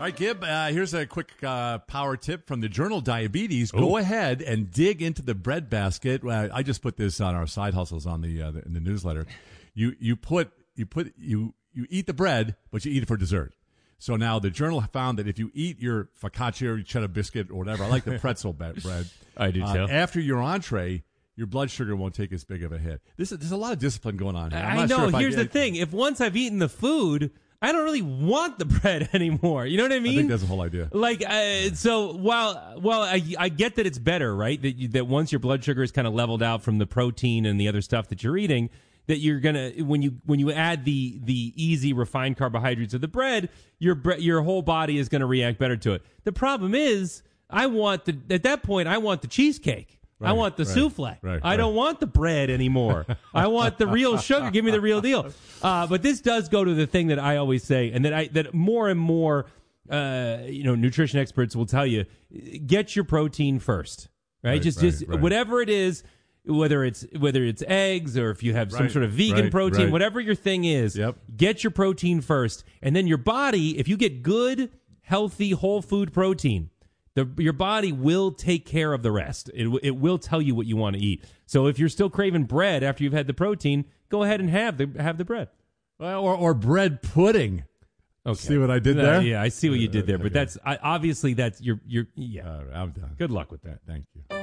right, Gib, here's a quick power tip from the journal Diabetes. Go ahead and dig into the bread basket. I just put this on our side hustles on in the newsletter. You eat the bread, but you eat it for dessert. So now the journal found that if you eat your focaccia or your cheddar biscuit or whatever, I like the pretzel bread. I do too. After your entree, your blood sugar won't take as big of a hit. There's a lot of discipline going on here. I know. Here's the thing. If once I've eaten the food, I don't really want the bread anymore. You know what I mean? I think that's the whole idea. Like, so while I get that it's better, right? That once your blood sugar is kind of leveled out from the protein and the other stuff that you're eating, that you're gonna when you add the easy refined carbohydrates of the bread, your whole body is gonna react better to it. The problem is, at that point I want the cheesecake. Right, I want the souffle. I don't want the bread anymore. I want the real sugar. Give me the real deal. But this does go to the thing that I always say, and that more and more, nutrition experts will tell you: get your protein first, right? Just whatever it is, whether it's eggs or if you have some sort of vegan protein, whatever your thing is, get your protein first, and then your body, if you get good, healthy, whole food protein. Your body will take care of the rest. It will tell you what you want to eat. So if you're still craving bread after you've had the protein, go ahead and have the bread. Well, or bread pudding. Okay. See what I did there? Yeah, I see what you did there. But that's obviously that's your. Yeah. I'm done. Good luck with that. Thank you.